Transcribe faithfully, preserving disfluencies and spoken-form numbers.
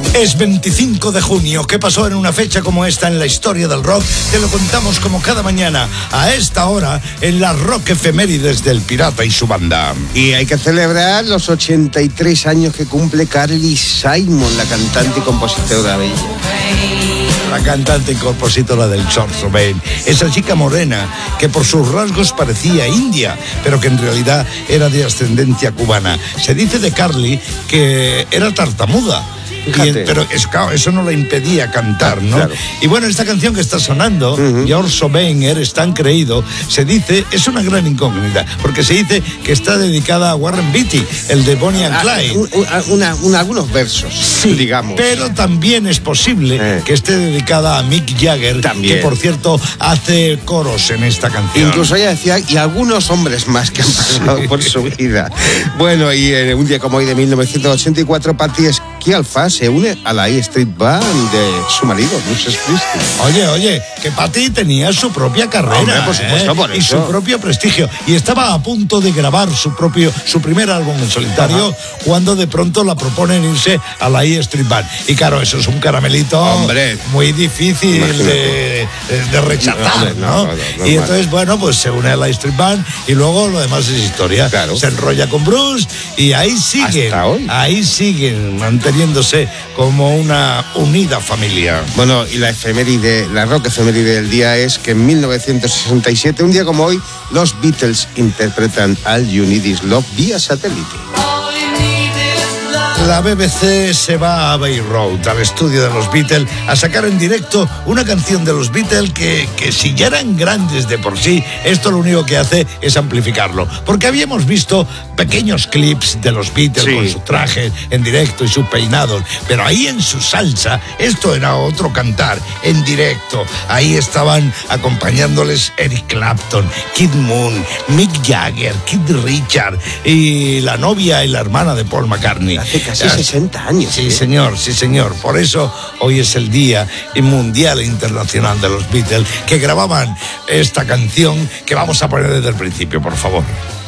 Es veinticinco de junio. ¿Qué pasó en una fecha como esta en la historia del rock? Te lo contamos como cada mañana, a esta hora, en las Rock Efemérides del Pirata y su banda. Y hay que celebrar los ochenta y tres años que cumple Carly Simon, la cantante y compositora bella. La cantante y compositora del Kurt Cobain. Esa chica morena que por sus rasgos parecía india, pero que en realidad era de ascendencia cubana. Se dice de Carly que era tartamuda. Y, pero es, claro, eso no le impedía cantar, ¿no? Claro. Y bueno, esta canción que está sonando, uh-huh. Kurt Cobain, Eres tan creído, se dice, es una gran incógnita, porque se dice que está dedicada a Warren Beatty, el de Bonnie and Clyde. Ah, una, una, algunos versos, sí, digamos. Pero también es posible eh. que esté dedicada a Mick Jagger, también. Que por cierto hace coros en esta canción. Incluso ella decía, y algunos hombres más que han pasado sí. por su vida. Bueno, y en un día como hoy de mil novecientos ochenta y cuatro, Patti Scialfa se une a la E Street Band de su marido, Bruce Springsteen. Oye, oye, que Patti tenía su propia carrera, Hombre, por supuesto, ¿eh? por eso. Y su propio prestigio. Y estaba a punto de grabar su propio, su primer álbum en solitario, ajá. cuando de pronto la proponen irse a la E Street Band. Y claro, eso es un caramelito Hombre. muy difícil de, de rechazar, no, ¿no? No, no, no y entonces, mal. bueno, pues se une a la E Street Band y luego lo demás es historia. Claro. Se enrolla con Bruce y ahí siguen, hasta hoy. ahí siguen manteniéndose como una unida familia. Bueno, y la efeméride, la rock efeméride del día es que en mil novecientos sesenta y siete, un día como hoy, los Beatles interpretan All You Need Is Love vía satélite. La B B C se va a Abbey Road, al estudio de los Beatles, a sacar en directo una canción de los Beatles que, que si ya eran grandes de por sí, esto lo único que hace es amplificarlo. Porque habíamos visto pequeños clips de los Beatles sí. con sus trajes en directo y sus peinados, pero ahí en su salsa, esto era otro cantar, en directo. Ahí estaban acompañándoles Eric Clapton, Keith Moon, Mick Jagger, Keith Richards y la novia y la hermana de Paul McCartney. Hace casi sesenta años. Sí, ¿eh? señor, sí, señor. Por eso hoy es el Día Mundial e Internacional de los Beatles, que grababan esta canción que vamos a poner desde el principio, por favor.